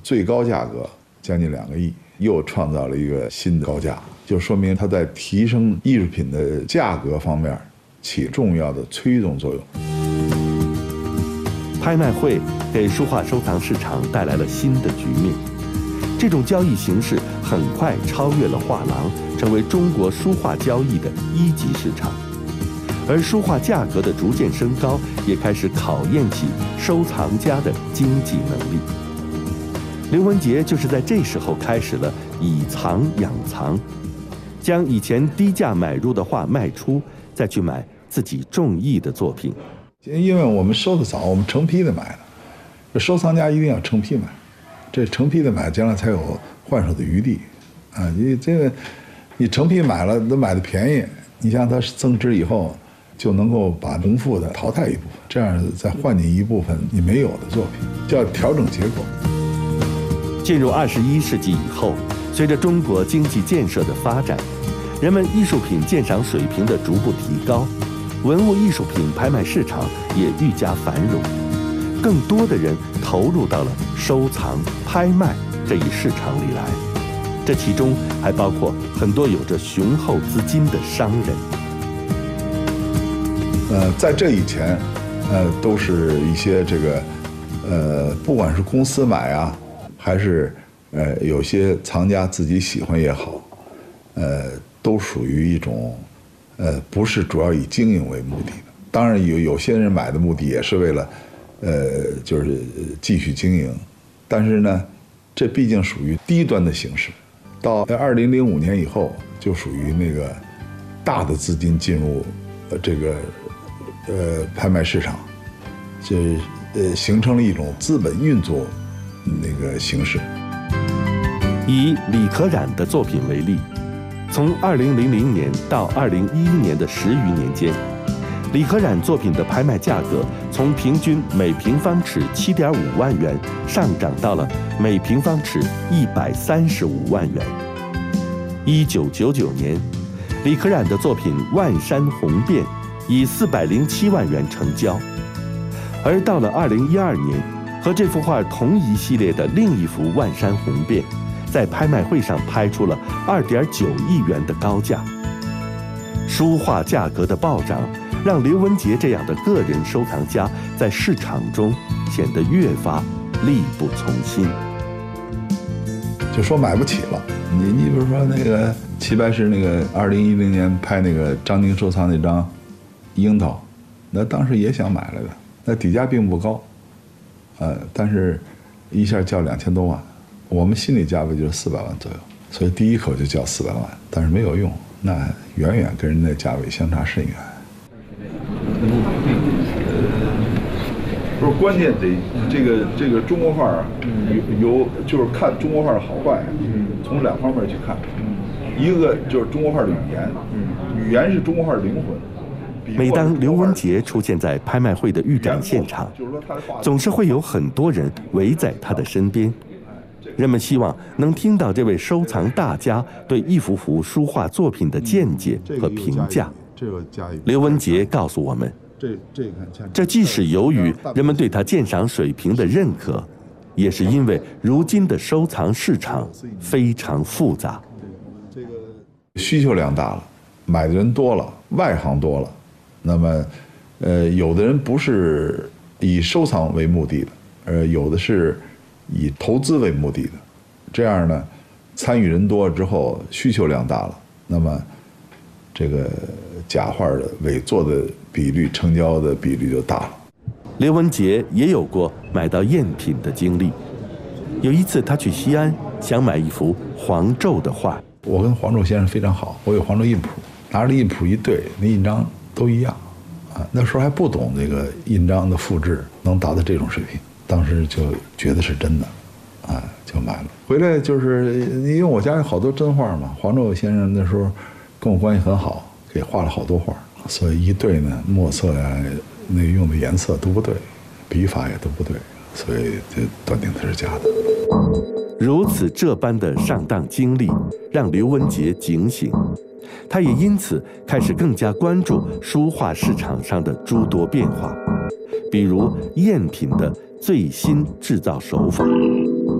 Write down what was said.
最高价格将近2个亿，又创造了一个新的高价，就说明它在提升艺术品的价格方面起重要的推动作用。 拍卖会给书画收藏市场带来了新的局面，这种交易形式很快超越了画廊，成为中国书画交易的1级市场。而书画价格的逐渐升高，也开始考验起收藏家的经济能力。刘文杰就是在这时候开始了以藏养藏，将以前低价买入的画卖出，再去买自己中意的作品。 因为我们收的早，我们成批的买的，收藏家一定要成批买，这成批的买，将来才有换手的余地，啊，你这个你成批买了，都买的便宜，你像它增值以后，就能够把重复的淘汰一部分，这样再换进一部分你没有的作品，叫调整结构。 进入21世纪以后，随着中国经济建设的发展，人们艺术品鉴赏水平的逐步提高，文物艺术品拍卖市场也愈加繁荣，更多的人投入到了收藏、拍卖这一市场里来。这其中还包括很多有着雄厚资金的商人。 在这以前，都是一些这个，不管是公司买啊，还是有些藏家自己喜欢也好，都属于一种，不是主要以经营为目的的。当然有些人买的目的也是为了，就是继续经营，但是呢，这毕竟属于低端的形式。到2005年以后，就属于那个大的资金进入这个拍卖市场，这形成了一种资本运作那个形式。 以李可染的作品为例，从2000年到2011年的10余年间，李可染作品的拍卖价格从平均每平方尺7.5万元上涨到了每平方尺135万元。1999年，李可染的作品《万山红遍》以407万元成交，而到了2012年，和这幅画同一系列的另一幅《万山红遍》在拍卖会上拍出了2.9亿元的高价。书画价格的暴涨，让刘文杰这样的个人收藏家在市场中显得越发力不从心。 就说买不起了，你比如说那个齐白石那个2010年拍那个张宁收藏那张樱桃，那当时也想买来的，那底价并不高，但是一下叫2000多万，我们心理价位就是400万左右，所以第一口就叫400万，但是没有用，那远远跟人家价位相差甚远。不是关键得这个中国画啊，就是看中国画的好坏，从2方面去看，一个就是中国画的语言，语言是中国画的灵魂。 每当刘文杰出现在拍卖会的预展现场，总是会有很多人围在他的身边，人们希望能听到这位收藏大家对一幅幅书画作品的见解和评价。刘文杰告诉我们，这既是由于人们对他鉴赏水平的认可，也是因为如今的收藏市场非常复杂， 需求量大了，买的人多了，外行多了，那么有的人不是以收藏为目的的，有的是以投资为目的的，这样呢，参与人多之后，需求量大了，那么这个假画的伪作的比率、成交的比率就大了。 刘文杰也有过买到赝品的经历。有一次他去西安，想买一幅黄胄的画。 我跟黄胄先生非常好，我有黄胄印谱，拿着印谱一对，那印章都一样，那时候还不懂这个印章的复制能达到这种水平，当时就觉得是真的，就买了。回来就是因为我家有好多真画嘛，黄胄先生那时候跟我关系很好，给画了好多画，所以一对呢，墨色呀，那用的颜色都不对，笔法也都不对，所以就断定它是假的。 如此这般的上当经历，让刘文杰警醒，他也因此开始更加关注书画市场上的诸多变化，比如赝品的最新制造手法。